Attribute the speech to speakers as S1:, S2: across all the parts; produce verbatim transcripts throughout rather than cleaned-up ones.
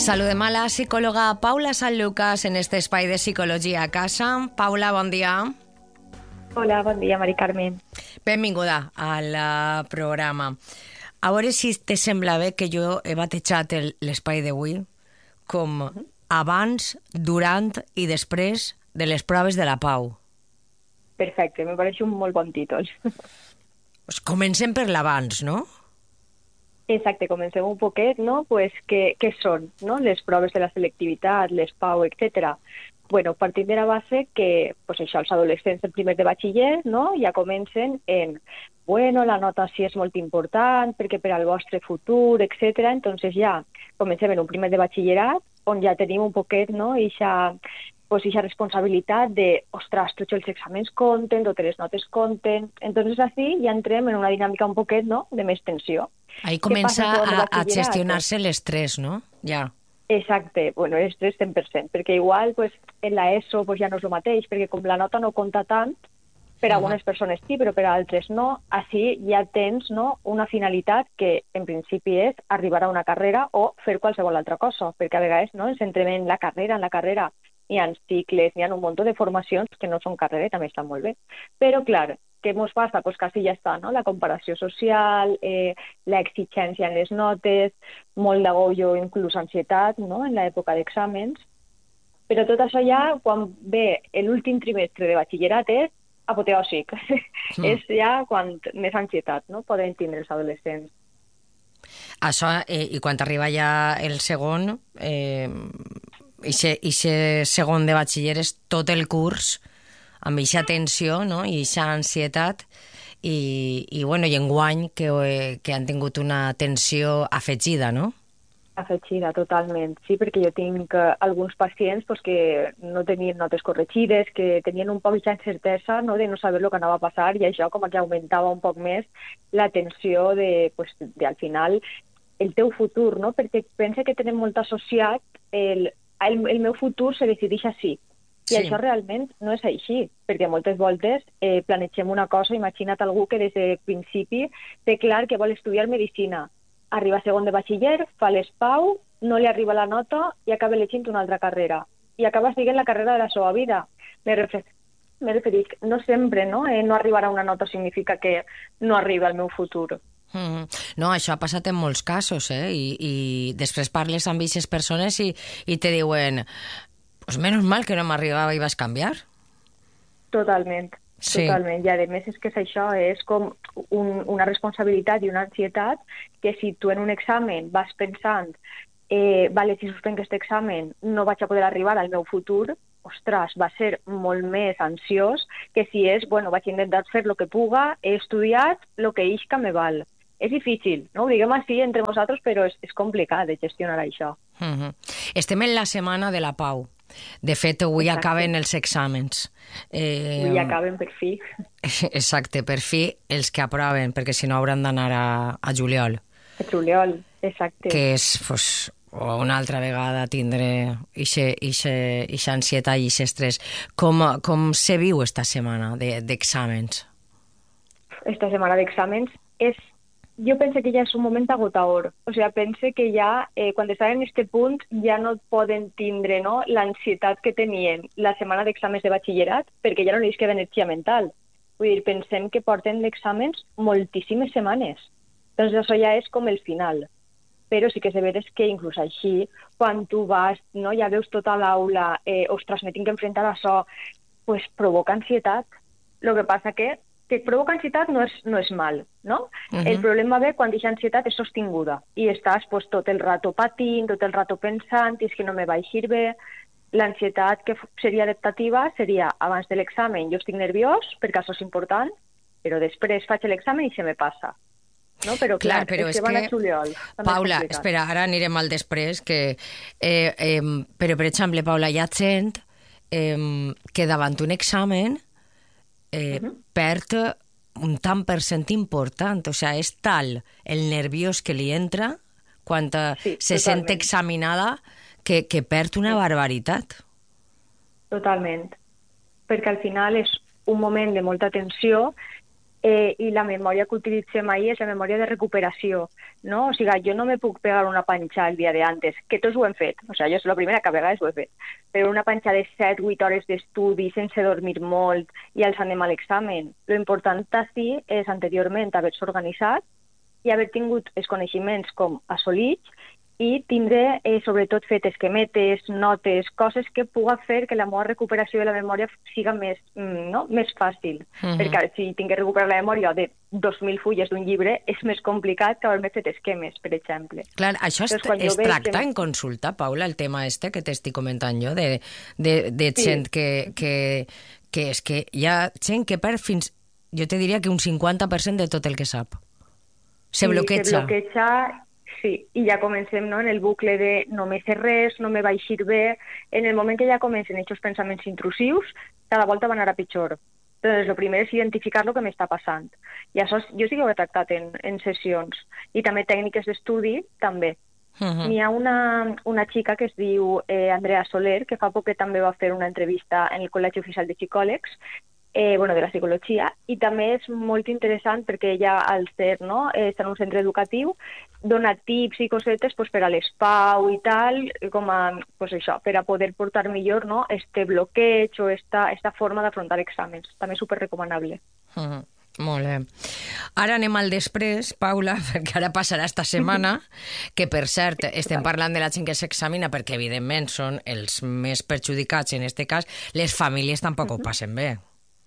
S1: Saludem a la psicòloga Paula Sanlucas en este espai de Psicologia a Casa. Paula, bon dia.
S2: Hola, bon dia, Mari Carmen.
S1: Benvinguda al uh, programa. A veure si te sembla bé que jo he batejat el- l'espai d'avui com abans, durant i després de les proves de la Pau.
S2: Perfecte, me pareix un molt bon títol.
S1: Pues comencem per l'abans, no?
S2: Exacte, comencem un poquet, no? Pues, què, què són, no? Les proves de la selectivitat, les Pau, etcètera. Bueno, partint de la base que, pues això, els adolescents en primer de batxiller, no? Ja comencen en, bueno, la nota sí és molt important perquè per al vostre futur, etcètera. Entonces ja comencem en un primer de batxillerat on ja tenim un poquet, no? Ixa, pues, ixa responsabilitat de, ostres, tots els exàmens compten, totes les notes compten. Entonces així ja entrem en una dinàmica un poquet, no? De més tensió.
S1: Ahí
S2: Què passa
S1: comença
S2: en segon de
S1: a, a
S2: batxillerat?
S1: gestionar-se l'estrès, no? Ja.
S2: Exacte, bueno, estrès cent per cent, perquè igual pues, en la ESO pues, ja no és el mateix, perquè com la nota no compta tant, per a algunes persones sí, però per a altres no, així ja tens, no, una finalitat que en principi és arribar a una carrera o fer qualsevol altra cosa, perquè a vegades no, ens centrem en la carrera, en la carrera, hi ha cicles, hi ha un munt de formacions que no són carrera i també estan molt bé. Però, clar, què ens passa? Pues quasi ja està, no? La comparació social, eh, la exigència en les notes, molt d'agollo, inclús ansietat, no? En l'època d'exàmens. Però tot això ja, quan ve l'últim trimestre de batxillerat, és apoteòsic.
S1: Mm.
S2: És ja quan més ansietat, no? Poden tindre els adolescents.
S1: Això, eh, i quan arriba ja el segon, eh, ixe, ixe segon de batxiller és tot el curs amb eixa tensió, no? I eixa ansietat i, i, bueno, i enguany que, eh, que han tingut una tensió afegida, no?
S2: Afegida, totalment. Sí, perquè jo tinc eh, alguns pacients pues, que no tenien notes corregides, que tenien un poc d'incertesa, no?, de no saber el que anava a passar, i això com que augmentava un poc més la tensió de, pues, de al final, el teu futur, no? Perquè pensa que tenem molt associat el, el, el meu futur se decideix així. I
S1: Sí.
S2: això realment no és així, perquè moltes voltes eh, planegem una cosa, imagina't algú que des de principi té clar que vol estudiar medicina, arriba a segon de batxiller, fa les Pau, no li arriba la nota i acaba elegint una altra carrera. I acaba siguent la carrera de la seva vida. Me refer M'he referit, no sempre, no? Eh, no arribar a una nota significa que no arriba al meu futur.
S1: Mm. No, això ha passat en molts casos, eh? I, i després parles amb aquestes persones i, i te diuen pues menos mal que no m'arribava i vas canviar.
S2: Totalment,
S1: Sí.
S2: totalment. I a més és que és això, és com un, una responsabilitat i una ansietat que si tu en un examen vas pensant eh, vale, si suspenc aquest examen no vaig a poder arribar al meu futur, ostres, va ser molt més ansiós que si és, bueno, vaig intentar fer el que puga, he estudiat, el que isca me val. És difícil, no? Ho diguem així entre nosaltres, però és, és complicat de gestionar això.
S1: Mm-hmm. Estem en la setmana de la Pau. De fet, avui
S2: Exacte.
S1: acaben els exàmens. Eh,
S2: Avui acaben per fi.
S1: Exacte, per fi els que aproven, perquè si no hauran d'anar a, a juliol,
S2: El juliol, exacte.
S1: que és pues, una altra vegada tindre ixa ansietat i ixe estrès. Com, com se viu esta setmana de- d'exàmens?
S2: Esta setmana d'exàmens és, jo penso que ja és un moment agotador. O sigui, penso que ja, eh, quan estan en aquest punt, ja no poden tindre, no, l'ansietat que tenien la setmana d'exàmens de batxillerat, perquè ja no els queda energia mental. Vull dir, pensem que porten d'exàmens moltíssimes setmanes. Doncs això ja és com el final. Però sí que és de veres que inclús així, quan tu vas, no, ja veus tota l'aula, eh, ostres, me tinc que enfrontar a això, pues provoca ansietat. Lo que passa que que et provoca ansietat no és, no és mal, no?
S1: Mhm.
S2: El problema ve quan aquesta ansietat és sostinguda i estàs pues, tot el rato patint, tot el rato pensant, i és que no me va eixir bé. L'ansietat que f- seria adaptativa seria abans de l'examen jo estic nerviós perquè això és important, però després faig l'examen i se me passa. No? Però
S1: Clar,
S2: clar,
S1: però
S2: és
S1: és
S2: que van
S1: que,
S2: a juliol. també és
S1: Paula,
S2: complicat.
S1: espera, ara anirem al després, que, eh, eh, però, per exemple, Paula, hi ha gent eh, que davant un examen eh,
S2: Mhm.
S1: perd un tant per cent important, o sigui, és tal el nerviós que li entra quan eh,
S2: Sí,
S1: se sent
S2: totalment.
S1: examinada que, que perd una barbaritat.
S2: Totalment. Perquè al final és un moment de molta tensió eh, i la memòria que utilitzem ahir és la memòria de recuperació, no? O sigui, jo no me puc pegar una panxa el dia d'antes, que tots ho hem fet, o sigui, jo és la primera que a vegades ho he fet, però una panxa de set vuit hores d'estudi sense dormir molt i els anem a l'examen. Lo important així és anteriorment haver-se organitzat i haver tingut els coneixements com assolits i tindre, eh, sobretot, fet esquemetes, notes, coses que pugui fer que la meva recuperació de la memòria siga més, no? més fàcil. Uh-huh. Perquè si tinc que recuperar la memòria de dos mil fulles d'un llibre, és més complicat que haver-me fet esquemes, per exemple.
S1: Clar, això es, es tracta que... en consulta, Paula, el tema este que t'estic comentant jo, de, de, de gent sí. que, que, que és que hi ha gent que perd fins, jo te diria que un cinquanta per cent de tot el que sap. Se
S2: sí,
S1: bloqueja.
S2: Se bloqueja... Sí, i ja comencem, no?, en el bucle de no me sé res, no me va eixir bé. En el moment que ja comencen aquests pensaments intrusius, cada volta va anar a pitjor. Doncs el primer és identificar el que m'està passant. I això jo sí que ho he tractat en, en sessions. I també tècniques d'estudi, també. Uh-huh. N'hi ha una, una xica que es diu eh, Andrea Soler, que fa poc que també va fer una entrevista en el Col·legi Oficial de Psicòlegs, Eh, bueno, de la psicologia, i també és molt interessant perquè ella, al ser, no, eh, està en un centre educatiu, dona tips i cosetes pues, per a l'espau i tal, com a, pues, això, per a poder portar millor, no, este bloqueig o esta, esta forma d'afrontar exàmens. També super recomanable.
S1: Uh-huh. Molt bé. Ara anem al després, Paula, perquè ara passarà esta setmana, que per cert estem parlant de la gent que s'examina perquè evidentment són els més perjudicats en este cas, les famílies tampoc uh-huh. ho passen bé.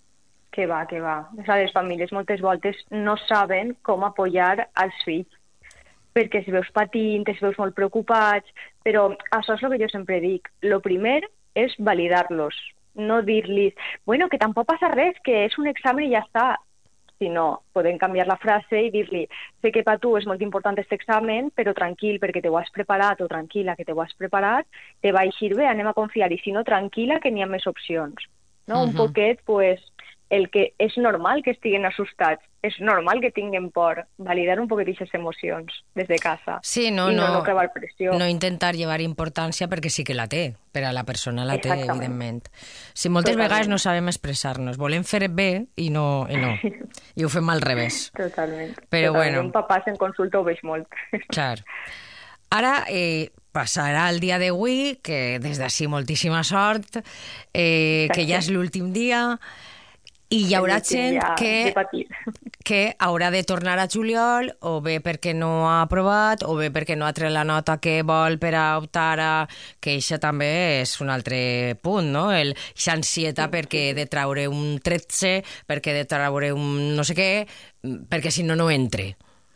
S2: Que va, que va. O sigui, les famílies moltes voltes no saben com apoyar als fills, perquè si veus patint, si veus molt preocupats, però això és el que jo sempre dic. Lo primer és validar-los, no dir-los, bueno, que tampoc passa res, que és un examen i ja està. Sinó, podem canviar la frase i dir-li, sé que per tu és molt important aquest examen, però tranquil, perquè te ho has preparat, o tranquil·la, que te ho has preparat, te va eixir bé, anem a confiar, i si no, tranquil·la, que n'hi ha més opcions. No? Uh-huh. Un poquet, pues, el que és normal que estiguen assustats, és normal que tinguin por, validar un poquet aquestes emocions des de casa.
S1: Sí, no,
S2: i no,
S1: no,
S2: no crear pressió.
S1: No intentar llevar importància perquè sí que la té, per a la persona la té, evidentment. Si moltes Totalment. vegades no sabem expressar-nos, volem fer bé i no, i no. I ho fem al revés.
S2: Totalment.
S1: Però
S2: Totalment.
S1: bueno.
S2: Un papà en consulta ho veig molt.
S1: Clar. Ara eh, passarà el dia d'avui, que des d'ací moltíssima sort, eh, que ja és l'últim dia, i hi haurà gent que, que haurà de tornar a juliol, o bé perquè no ha aprovat, o bé perquè no ha tret la nota que vol per a optar a... que això també és un altre punt, no? El s'ansietat perquè he de traure un tretze, perquè he de traure un no sé què, perquè si no, no entre.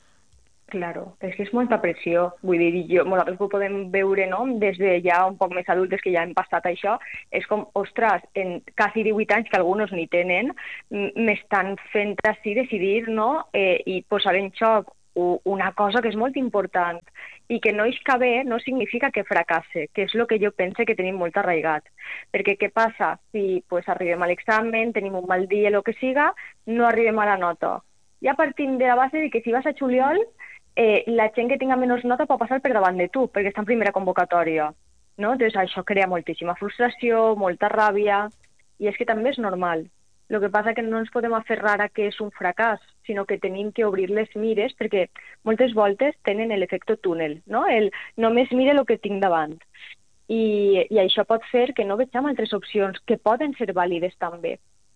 S2: Claro, és que és molta pressió. Vull dir, jo, nosaltres ho podem veure, no?, des de ja un poc més adultes que ja hem passat això, és com, ostres, en quasi divuit anys, que alguns ni tenen, m'estan fent així decidir, no?, eh, i posar en xoc una cosa que és molt important i que no isca bé no significa que fracasse, que és el que jo pense que tenim molt arraigat. Perquè què passa? Si pues, arribem a l'examen, tenim un mal dia, el que siga, no arribem a la nota. Ja partim de la base de que si vas a juliol, Eh, la gent que tinga menys nota pot passar per davant de tu, perquè està en primera convocatòria, no? Doncs això crea moltíssima frustració, molta ràbia, i és que també és normal. El que passa que no ens podem aferrar a que és un fracàs, sinó que tenim que obrir les mires, perquè moltes voltes tenen l'efecte túnel, no? El només mire el que tinc davant. I, i això pot fer que no vegem altres opcions que poden ser vàlides també.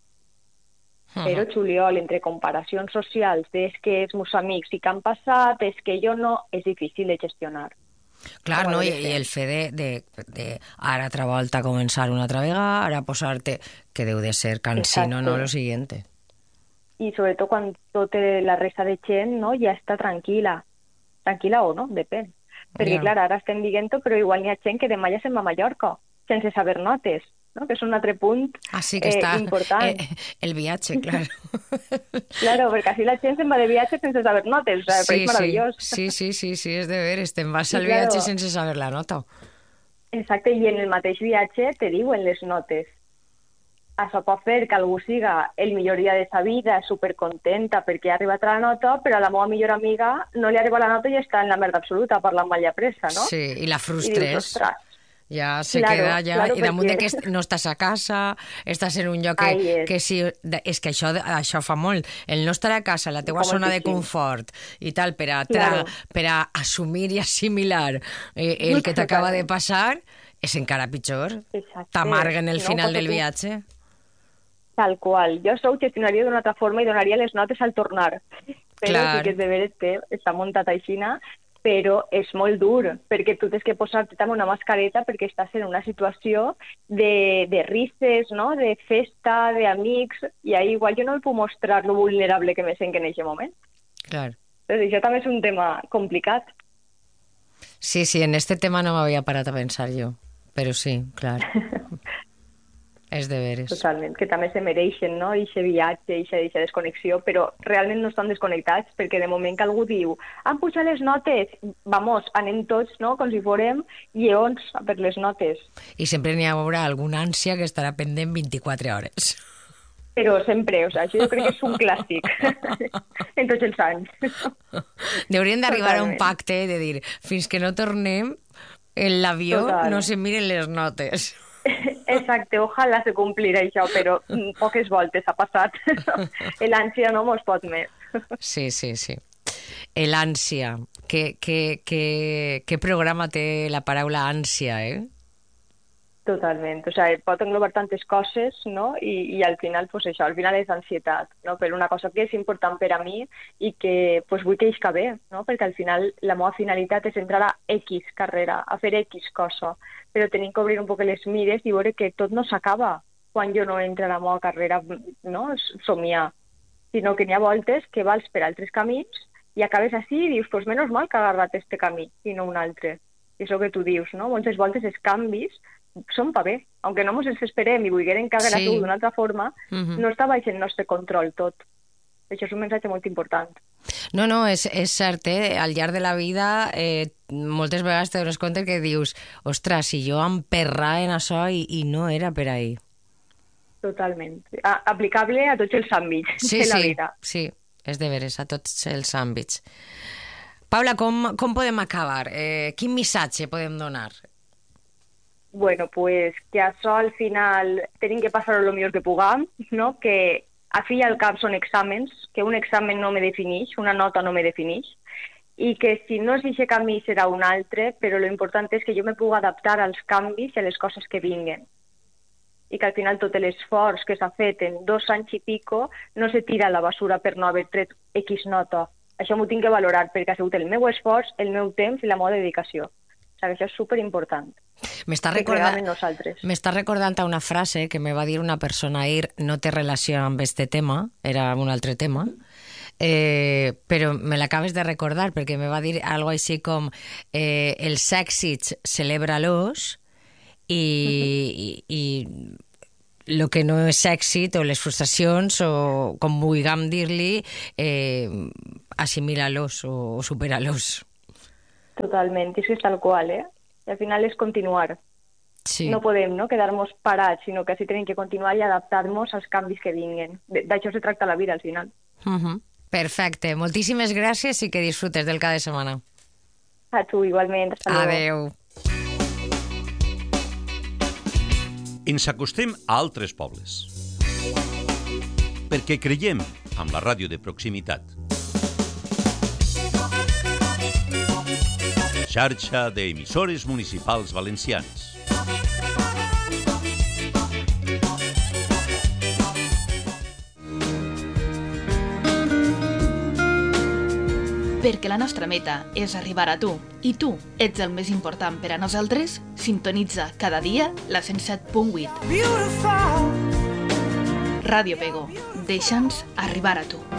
S2: Però juliol, entre comparacions socials, és que els meus amics sí que han passat, és que jo no, és difícil de gestionar.
S1: Clar, no? I, i el fet de, de, de ara altra volta començar una altra vegada, ara posar-te, que deu de ser cansino, no, lo siguiente.
S2: I sobretot quan tota la resta de gent, no, ja està tranquil·la. Tranquil·la o no, depèn. Perquè, clar, ara estem dient-ho, però igual n'hi ha gent que demà ja se'n va a Mallorca, sense saber notes. No? Que és un altre punt
S1: ah, sí, que està,
S2: eh, important.
S1: Eh, el viatge, claro.
S2: Claro, perquè així la gent se'n va de viatge sense saber notes, o sigui,
S1: sí,
S2: és meravellós.
S1: Sí, sí, sí, sí, és de veres, te'n vas al claro, viatge sense saber la nota.
S2: Exacte, i en el mateix viatge te diuen les notes. Això pot fer que algú siga el millor dia de sa vida, supercontenta perquè ha arribat a la nota, però a la meva millor amiga no li arriba la nota i està en la merda absoluta, parlant mal i apressa, no?
S1: Sí, i la frustres.
S2: I dius, ostres,
S1: Ja se
S2: Claro,
S1: queda ja...
S2: claro,
S1: I damunt de
S2: perquè-
S1: que est- no estàs a casa, estàs en un lloc
S2: Ahí
S1: que,
S2: és.
S1: que sí... de- És que això, això fa molt. El no estar a casa, la teua
S2: Fa
S1: zona de
S2: moltíssim.
S1: confort i tal, per a, tra,
S2: Claro.
S1: per a assumir i assimilar eh, el que t'acaba de
S2: Totalment.
S1: passar, és encara pitjor.
S2: Exacte.
S1: T'amarguen el
S2: No,
S1: final
S2: posa
S1: del
S2: tu.
S1: viatge.
S2: Tal qual. Jo això ho gestionaria d'una altra forma i donaria les notes al tornar. Però
S1: Clar.
S2: sí que és de veres que està muntat aixina, però és molt dur, perquè tu tens que posar-te també una mascareta perquè estàs en una situació de, de risses, no? De festa, d'amics, i ahí igual jo no el puc mostrar lo vulnerable que me sent en aquest moment.
S1: Clar.
S2: Entonces, això també és un tema complicat.
S1: Sí, sí, en este tema no m'havia parat a pensar jo, però sí, clar. És de veres.
S2: Totalment, que també se mereixen, no? Ixe viatge, ixa, ixa desconnexió, però realment no estan desconnectats, perquè de moment que algú diu han pujat les notes, vamos, anem tots, no?, com si fórem lleons per les notes.
S1: I sempre n'hi haurà alguna ànsia que estarà pendent vint-i-quatre hores.
S2: Però sempre, o sigui, això jo crec que és un clàssic en tots els anys.
S1: Hauríem d'arribar a un
S2: Totalment.
S1: pacte de dir, fins que no tornem, en l'avió
S2: Total.
S1: no se miren les notes.
S2: Exacte, ojalà se complirà això, però mm, poques voltes ha passat. L'ànsia no mos pot més.
S1: Sí, sí, sí. L'ànsia. Que, que, que, que programa té la paraula ànsia, eh?
S2: Totalment, o sigui, pot englobar tantes coses, no? I, i al final, pues això, al final és ansietat, no? Per una cosa que és important per a mi i que pues, vull que isca bé, no? Perquè al final la meva finalitat és entrar a X carrera, a fer X cosa, però tenim que obrir un poc les mires i veure que tot no s'acaba quan jo no entro a la meva carrera, no? Somiar, sinó que n'hi ha voltes que vals per altres camins i acabes així i dius, pues menos mal que ha agarrat este camí i no un altre. I això que tu dius, no? Moltes voltes els canvis són pa bé, aunque no ens els esperem i vulguem que haguera
S1: Sí.
S2: sigut d'una altra forma,
S1: Mhm.
S2: no està baix el nostre control tot. Això és un missatge molt important.
S1: No, no, és, és cert, eh? Al llarg de la vida eh, moltes vegades te dones compte que dius, ostres, si jo emperrava en això i, i no era per ahí.
S2: Totalment. A aplicable a tots els àmbits
S1: Sí,
S2: de la
S1: sí,
S2: vida.
S1: sí, és de veres, a tots els àmbits. Paula, com, com podem acabar? Eh, quin missatge podem donar?
S2: Bueno, pues que això al final tenim que passar el millor que puguem, no? Que a fi i al cap són exàmens, que un examen no me defineix, una nota no me defineix, i que si no és aquest camí serà un altre, però lo important és que jo me pugui adaptar als canvis i a les coses que vinguen. I que al final tot l'esforç que s'ha fet en dos anys i pico no se tira a la basura per no haver tret X nota. Això m'ho tinc que valorar perquè ha sigut el meu esforç, el meu temps i la meva dedicació. O sigui, això és superimportant.
S1: M'està
S2: Que
S1: recordant,
S2: creguem en nosaltres.
S1: m'està recordant a una frase que me va dir una persona ahir, no té relació amb este tema, era un altre tema, eh, però me l'acabes de recordar perquè me va dir algo així com eh, els èxits celebra-los i, i, i el que no és èxit o les frustracions o com vulguem dir-li eh, assimila-los o, o supera-los.
S2: Totalment, i és que és tal qual, eh? I al final és continuar.
S1: Sí.
S2: No podem no, quedar-nos parats, sinó que així tenim que continuar i adaptar-nos als canvis que vinguen. De- D'això se tracta la vida, al final.
S1: Uh-huh. Perfecte. Moltíssimes gràcies i que disfrutes del cap de setmana.
S2: A tu, igualment. Hasta luego.
S1: Adeu.
S3: Ens acostem a altres pobles. Perquè creiem en la ràdio de proximitat. Xarxa d'emissores municipals valencianes.
S4: Perquè la nostra meta és arribar a tu, i tu ets el més important per a nosaltres, sintonitza cada dia la cent set punt vuit. Ràdio Pego, deixa'ns arribar a tu.